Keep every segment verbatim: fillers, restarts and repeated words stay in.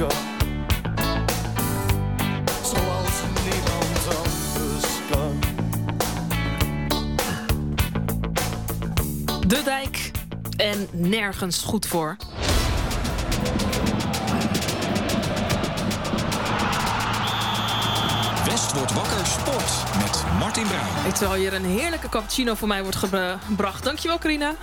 kan. Zoals niemand anders kan. De Dijk en nergens goed voor. West wordt wakker sport met Martin Bruin. Terwijl hier een heerlijke cappuccino voor mij wordt gebracht. Dankjewel, Carina.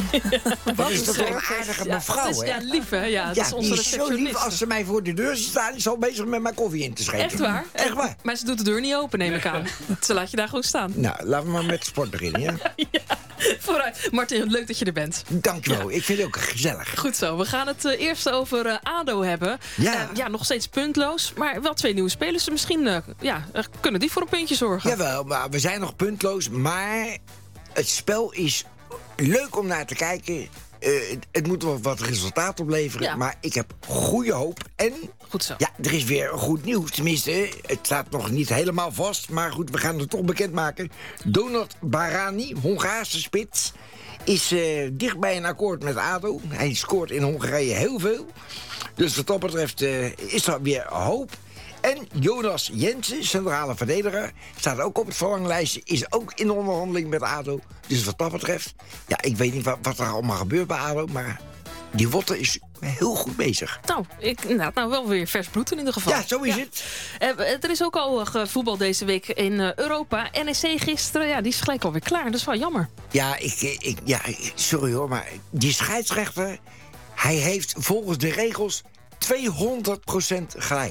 Wat is dat voor een aardige mevrouw, ja, is, hè? ja, lief, hè? Ja, dat Ja, is onze die is zo lief. receptioniste. Als ze mij voor de deur ziet staan, is ze al bezig met mijn koffie in te schenken. Echt waar? Echt waar. Maar ze doet de deur niet open, neem ik aan. Ze laat je daar gewoon staan. Nou, laten we maar met sport beginnen, ja? Ja, vooruit. Martin, leuk dat je er bent. Dankjewel, ik vind het ook gezellig. Goed zo, we gaan het uh, eerst over uh, ADO hebben. Ja. Uh, ja, nog steeds puntloos, maar wel twee nieuwe spelers. Misschien uh, ja, uh, kunnen die voor een puntje zorgen. Jawel, maar we zijn nog puntloos, maar het spel is leuk om naar te kijken. Uh, het, het moet wel wat resultaat opleveren, Ja. maar ik heb goede hoop. En Goed zo. ja, er is weer goed nieuws. Tenminste, het staat nog niet helemaal vast, maar goed, we gaan het toch bekendmaken. Donat Barani, Hongaarse spits, is uh, dicht bij een akkoord met ADO. Hij scoort in Hongarije heel veel. Dus wat dat betreft uh, is er weer hoop. En Jonas Jensen, centrale verdediger, staat ook op het verlanglijstje. Is ook in onderhandeling met ADO. Dus wat dat betreft, ja, ik weet niet wat, wat er allemaal gebeurt bij ADO, maar die Wotte is heel goed bezig. Nou, ik, nou, nou, wel weer vers bloed in ieder geval. Ja, zo is Ja. het. Uh, er is ook al uh, voetbal deze week in uh, Europa. N E C gisteren, ja, die is gelijk alweer klaar. Dat is wel jammer. Ja, ik, ik, ja, sorry hoor, maar die scheidsrechter, hij heeft volgens de regels tweehonderd procent gelijk.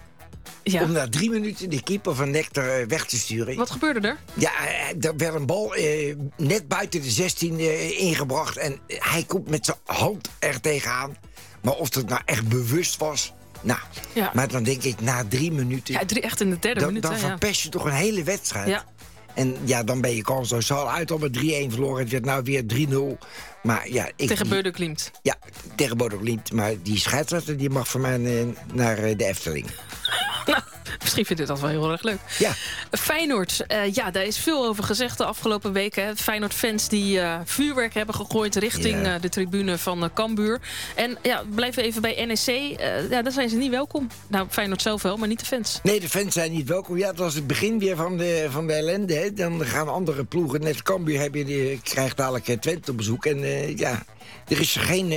Ja. Om na drie minuten de keeper van Nectar weg te sturen. Wat gebeurde er? Ja, er werd een bal eh, net buiten de zestien eh, ingebracht. En hij komt met zijn hand er tegenaan. Maar of dat nou echt bewust was... Nou, Ja. maar dan denk ik, na drie minuten... Ja, drie, echt in de derde dan, minuut. dan hè, ja. verpest je toch een hele wedstrijd. Ja. En ja, dan ben je kansloos. Ze hadden uit al met drie-een verloren. Het werd nou weer drie nul. Maar ja, ik... Tegen Beude Klimt. Ja, tegen Bodo Glimt. Maar die scheidsrechter die mag voor mij eh, naar eh, de Efteling. Nou, misschien vindt u dat wel heel erg leuk. Ja. Feyenoord, uh, ja, daar is veel over gezegd de afgelopen weken. Feyenoord-fans die uh, vuurwerk hebben gegooid richting Ja. uh, de tribune van uh, Cambuur. En ja, blijven even bij N E C. Uh, ja, daar zijn ze niet welkom. Nou, Feyenoord zelf wel, maar niet de fans. Nee, de fans zijn niet welkom. Ja, dat was het begin weer van de, van de ellende. Hè. Dan gaan andere ploegen, net Cambuur, heb je, die krijgt dadelijk uh, Twente op bezoek. En uh, ja, er is geen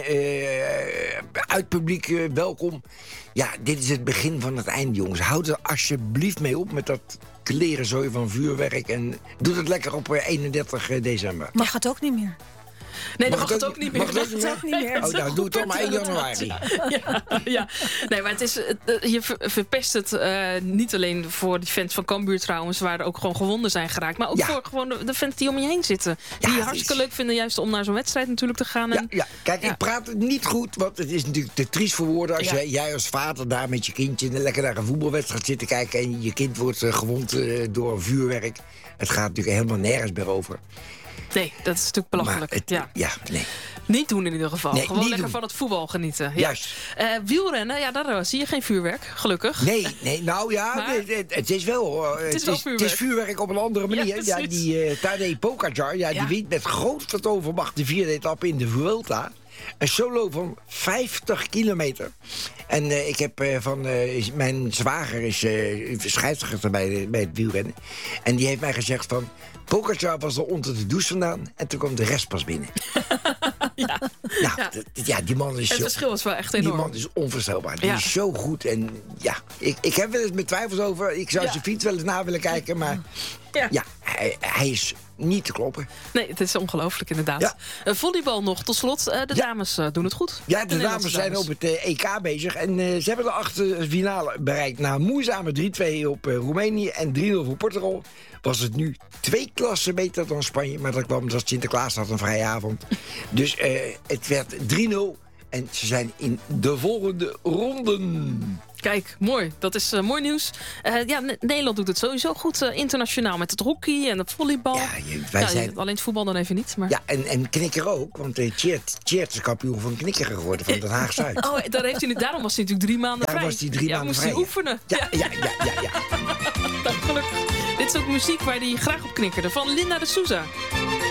uh, uitpubliek uh, welkom. Ja, dit is het begin van het einde, jongens. Houd er alsjeblieft mee op met dat klerenzooi van vuurwerk. En doe het lekker op uh, eenendertig december. Mag het ook niet meer? Nee, dat Mag mag het het ook ook niet niet- meer. mag het ook niet meer? Mag het ook niet meer? Oh, nou, doe het dan maar één januari. Ja, ja. Nee, maar het is, uh, je ver- verpest het uh, niet alleen voor die fans van Cambuur trouwens, waar er ook gewoon gewonden zijn geraakt, maar ook Ja. voor gewoon de, de fans die om je heen zitten. Ja, die het hartstikke is- leuk vinden juist om naar zo'n wedstrijd natuurlijk te gaan. Ja, En, ja. Kijk, Ja. ik praat het niet goed, want het is natuurlijk te triest voor woorden... als Ja. jij, jij als vader daar met je kindje lekker naar een voetbalwedstrijd zit te kijken... en je kind wordt uh, gewond uh, door vuurwerk. Het gaat natuurlijk helemaal nergens meer over. Nee, dat is natuurlijk belachelijk. Maar het, ja. ja, nee. Niet doen in ieder geval. Nee, Gewoon niet lekker doen. van het voetbal genieten. Ja. Juist. Uh, wielrennen, ja, daar uh, zie je geen vuurwerk, gelukkig. Nee, nee, nou ja, Maar- het, het- het is wel... uh, Het is wel het vuurwerk. is vuurwerk op een andere manier. Ja, Ja, precies. die uh, Tadej Pogacar, ja, Ja. die wint met groot vertovermacht de vierde etappe in de Vuelta. Een solo van vijftig kilometer. En uh, ik heb uh, van... Uh, mijn zwager is uh, scheidsrechter bij, de, bij het wielrennen. En die heeft mij gezegd van... Pogacar was er onder de douche vandaan en toen kwam de rest pas binnen. Ja. Nou, Ja. d- ja, die man is Het zo... verschil is wel echt Die enorm. man is onvoorstelbaar. Die Ja. is zo goed. En ja, ik, ik heb wel eens mijn twijfels over. Ik zou Ja. zijn fiets wel eens na willen kijken. Maar Ja. ja, hij, hij is niet te kloppen. Nee, het is ongelooflijk inderdaad. Ja. Uh, volleybal nog, tot slot. Uh, de Ja. dames uh, doen het goed. Ja, de, Nederlandse dames zijn op het uh, E K bezig. En uh, ze hebben de achtste finale bereikt. Na een moeizame drie twee op uh, Roemenië en drie nul voor Portugal... was het nu twee klassen beter dan Spanje. Maar dat kwam omdat Sinterklaas had een vrije avond. Dus uh, het werd drie nul. En ze zijn in de volgende ronden. Kijk, mooi. Dat is uh, mooi nieuws. Uh, ja, Ne- Nederland doet het sowieso goed uh, internationaal met het hockey en het volleybal. Ja, je- wij Ja, zijn... Alleen het voetbal dan even niet. Maar... Ja, en, en Knikker ook, want uh, Tjeerd, Tjeerd is kampioen van Knikker geworden van Den Haag-Zuid. Oh, daar heeft hij nu, daarom was hij natuurlijk drie maanden Daarom vrij. was hij drie ja, maanden moest vrij, hij ja. oefenen. Ja, ja, ja, ja, ja. Nou, gelukkig. Dit is ook muziek waar hij graag op knikkerde. Van Linda de Souza.